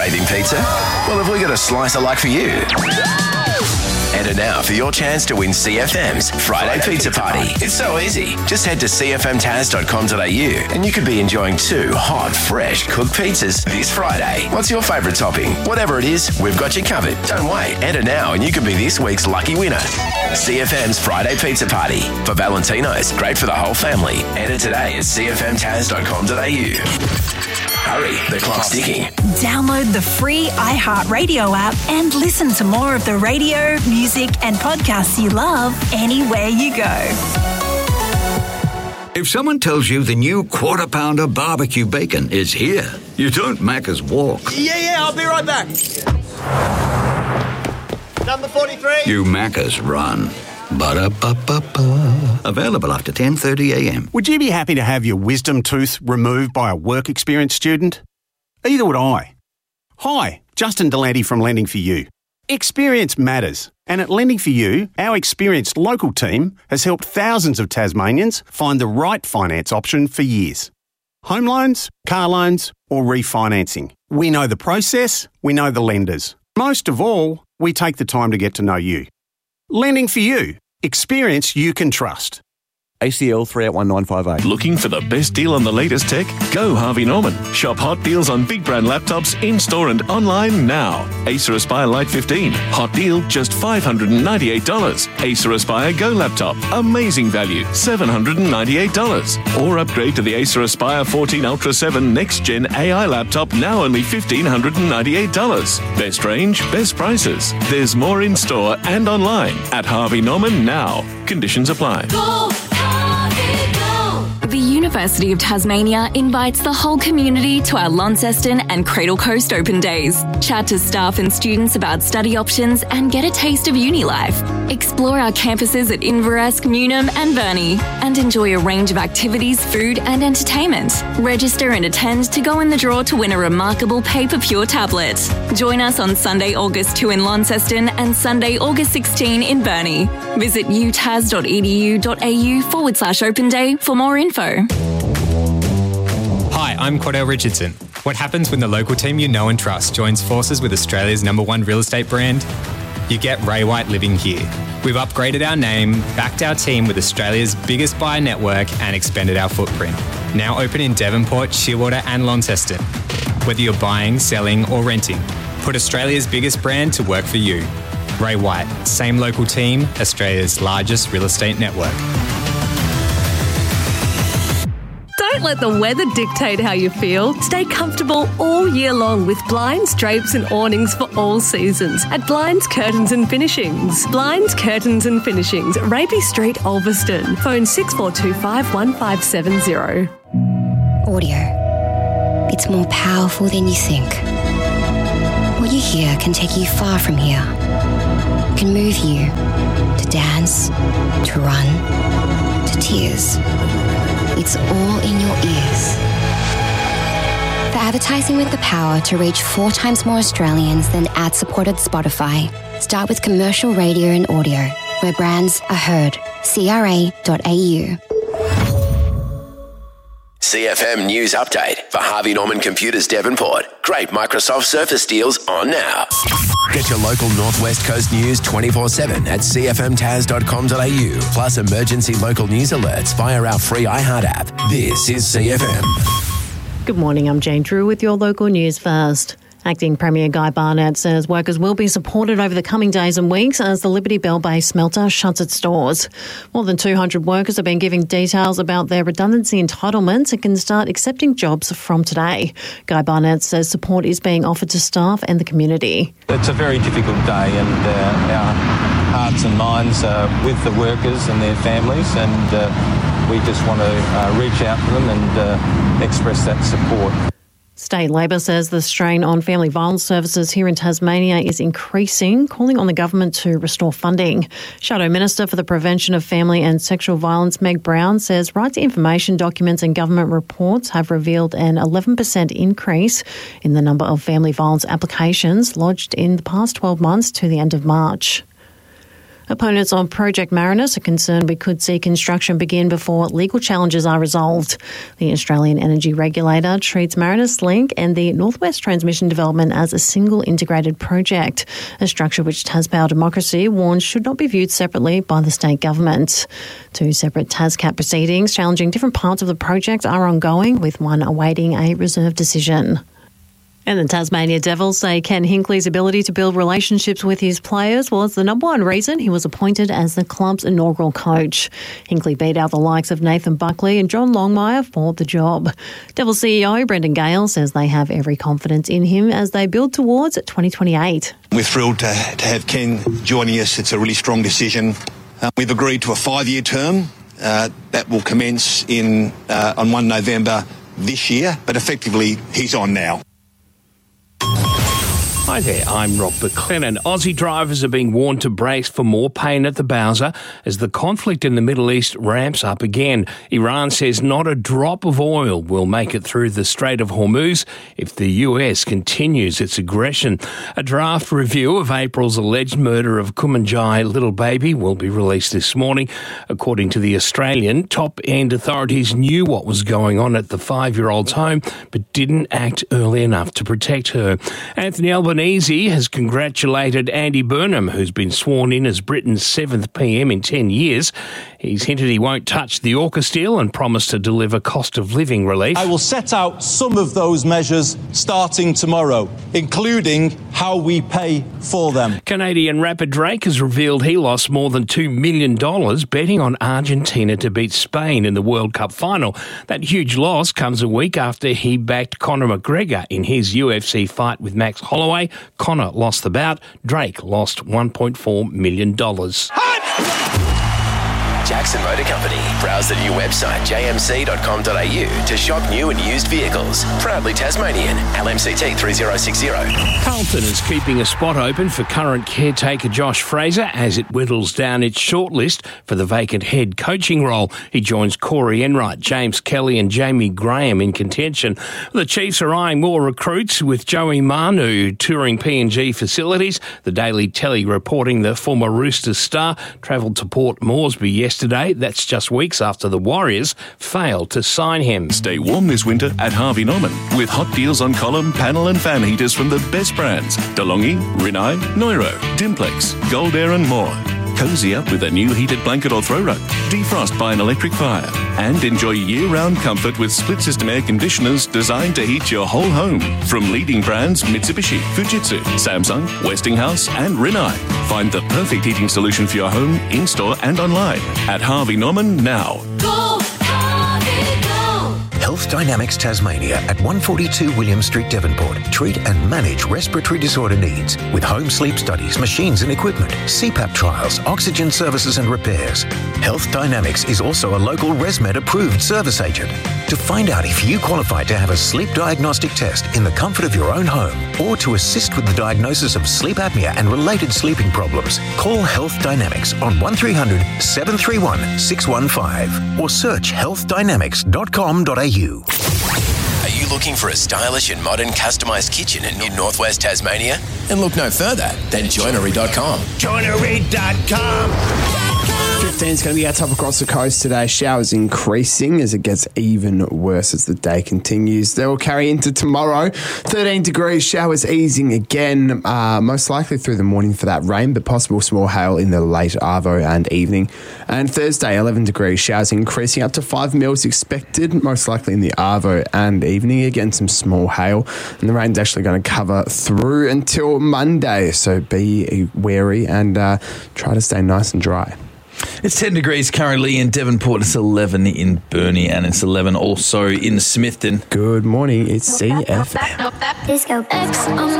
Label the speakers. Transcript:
Speaker 1: Craving pizza? Well, have we got a slice of luck for you? Enter now for your chance to win CFM's Friday Pizza Party. It's so easy. Just head to cfmtaz.com.au and you could be enjoying 2 hot, fresh cooked pizzas this Friday. What's your favourite topping? Whatever it is, we've got you covered. Don't wait. Enter now and you could be this week's lucky winner. CFM's Friday Pizza Party. For Valentino's, great for the whole family. Enter today at cfmtaz.com.au. Hurry, the clock's ticking.
Speaker 2: Download the free iHeartRadio app and listen to more of the radio, music and podcasts you love anywhere you go.
Speaker 3: If someone tells you the new Quarter Pounder barbecue bacon is here, you don't Macca's walk.
Speaker 4: Yeah, I'll be right back. Number 43.
Speaker 3: You Macca's run. Ba-da-ba-ba-ba. Available after 10:30 a.m.
Speaker 5: Would you be happy to have your wisdom tooth removed by a work experience student? Either would I. Hi, Justin Delante from Lending for You. Experience matters, and at Lending for You, our experienced local team has helped thousands of Tasmanians find the right finance option for years. Home loans, car loans, or refinancing. We know the process, we know the lenders. Most of all, we take the time to get to know you. Lending for You. Experience you can trust.
Speaker 6: ACL 381958.
Speaker 7: Looking for the best deal on the latest tech? Go Harvey Norman. Shop hot deals on big brand laptops in-store and online now. Acer Aspire Lite 15. Hot deal, just $598. Acer Aspire Go laptop. Amazing value, $798. Or upgrade to the Acer Aspire 14 Ultra 7 Next Gen AI laptop, now only $1,598. Best range, best prices. There's more in-store and online at Harvey Norman now. Conditions apply.
Speaker 8: Go! The University of Tasmania invites the whole community to our Launceston and Cradle Coast Open Days. Chat to staff and students about study options and get a taste of uni life. Explore our campuses at Inverest, Newnham and Burnie and enjoy a range of activities, food and entertainment. Register and attend to go in the draw to win a remarkable Paper Pure tablet. Join us on Sunday, August 2 in Launceston and Sunday, August 16 in Burnie. Visit utas.edu.au/Open Day for more info.
Speaker 9: Hi, I'm Cordell Richardson. What happens when the local team you know and trust joins forces with Australia's #1 real estate brand? You get Ray White living here. We've upgraded our name, backed our team with Australia's biggest buyer network and expanded our footprint. Now open in Devonport, Shearwater and Launceston. Whether you're buying, selling or renting, put Australia's biggest brand to work for you. Ray White, same local team, Australia's largest real estate network.
Speaker 10: Don't let the weather dictate how you feel. Stay comfortable all year long with blinds, drapes and awnings for all seasons at Blinds, Curtains and Finishings. Blinds, Curtains and Finishings, Raby Street, Ulverston. Phone 6425 1570.
Speaker 11: Audio. It's more powerful than you think. What you hear can take you far from here. It can move you to dance, to run, to tears. It's all in your ears. For advertising with the power to reach 4 times more Australians than ad-supported Spotify, start with commercial radio and audio, where brands are heard. CRA.au.
Speaker 1: CFM News Update for Harvey Norman Computers Devonport. Great Microsoft Surface deals on now. Get your local Northwest Coast news 24/7 at cfmtaz.com.au. Plus emergency local news alerts via our free iHeart app. This is CFM.
Speaker 12: Good morning, I'm Jane Drew with your local news first. Acting Premier Guy Barnett says workers will be supported over the coming days and weeks as the Liberty Bell Bay smelter shuts its doors. More than 200 workers have been giving details about their redundancy entitlements and can start accepting jobs from today. Guy Barnett says support is being offered to staff and the community.
Speaker 13: It's a very difficult day and our hearts and minds are with the workers and their families, and we just want to reach out to them and express that support.
Speaker 12: State Labor says the strain on family violence services here in Tasmania is increasing, calling on the government to restore funding. Shadow Minister for the Prevention of Family and Sexual Violence, Meg Brown, says right to information documents and government reports have revealed an 11% increase in the number of family violence applications lodged in the past 12 months to the end of March. Opponents of Project Marinus are concerned we could see construction begin before legal challenges are resolved. The Australian Energy Regulator treats Marinus Link and the Northwest Transmission development as a single integrated project, a structure which Taspower Democracy warns should not be viewed separately by the state government. Two separate TASCAP proceedings challenging different parts of the project are ongoing, with one awaiting a reserve decision. And the Tasmania Devils say Ken Hinkley's ability to build relationships with his players was the number one reason he was appointed as the club's inaugural coach. Hinkley beat out the likes of Nathan Buckley and John Longmire for the job. Devils CEO Brendan Gale says they have every confidence in him as they build towards 2028.
Speaker 14: We're thrilled to have Ken joining us. It's a really strong decision. We've agreed to a 5-year term that will commence on 1 November this year, but effectively he's on now.
Speaker 15: Hi there, I'm Rob McLennan. Aussie drivers are being warned to brace for more pain at the Bowser as the conflict in the Middle East ramps up again. Iran says not a drop of oil will make it through the Strait of Hormuz if the US continues its aggression. A draft review of April's alleged murder of Kumanjai little baby will be released this morning. According to The Australian, top-end authorities knew what was going on at the 5-year-old's home but didn't act early enough to protect her. Anthony Albanese has congratulated Andy Burnham, who's been sworn in as Britain's 7th PM in 10 years. He's hinted he won't touch the AUKUS deal and promised to deliver cost of living relief.
Speaker 16: I will set out some of those measures starting tomorrow, including how we pay for them.
Speaker 15: Canadian rapper Drake has revealed he lost more than $2 million betting on Argentina to beat Spain in the World Cup final. That huge loss comes a week after he backed Conor McGregor in his UFC fight with Max Holloway. Conor lost the bout. Drake lost $1.4 million.
Speaker 1: Jackson Motor Company. Browse the new website jmc.com.au to shop new and used vehicles. Proudly Tasmanian. LMCT 3060.
Speaker 15: Carlton is keeping a spot open for current caretaker Josh Fraser as it whittles down its shortlist for the vacant head coaching role. He joins Corey Enright, James Kelly and Jamie Graham in contention. The Chiefs are eyeing more recruits with Joey Manu touring PNG facilities. The Daily Telly reporting the former Roosters star travelled to Port Moresby yesterday. That's just weeks after the Warriors failed to sign him.
Speaker 7: Stay warm this winter at Harvey Norman with hot deals on column, panel and fan heaters from the best brands. DeLonghi, Rinnai, Neuro, Dimplex, Gold Air and more. Cozy up with a new heated blanket or throw rug. Defrost by an electric fire. And enjoy year-round comfort with split-system air conditioners designed to heat your whole home. From leading brands Mitsubishi, Fujitsu, Samsung, Westinghouse and Rinnai. Find the perfect heating solution for your home, in-store and online at Harvey Norman now.
Speaker 17: Go, Harvey, go!
Speaker 18: Health Dynamics Tasmania at 142 William Street, Devonport. Treat and manage respiratory disorder needs with home sleep studies, machines and equipment, CPAP trials, oxygen services and repairs. Health Dynamics is also a local ResMed approved service agent. To find out if you qualify to have a sleep diagnostic test in the comfort of your own home or to assist with the diagnosis of sleep apnea and related sleeping problems, call Health Dynamics on 1300 731 615 or search healthdynamics.com.au.
Speaker 1: Are you looking for a stylish and modern customised kitchen in mid-northwest Tasmania? And look no further than joinery.com.
Speaker 19: Joinery.com. 15 is going to be our top across the coast today. Showers increasing as it gets even worse as the day continues. They will carry into tomorrow. 13 degrees, showers easing again, most likely through the morning for that rain, but possible small hail in the late arvo and evening. And Thursday, 11 degrees, showers increasing up to 5 mils expected, most likely in the arvo and evening. Again, some small hail, and the rain's actually going to cover through until Monday, so be wary and try to stay nice and dry.
Speaker 20: It's 10 degrees currently in Devonport. It's 11 in Burnie, and it's 11 also in Smithton.
Speaker 19: Good morning. It's CFM.
Speaker 17: Disco X.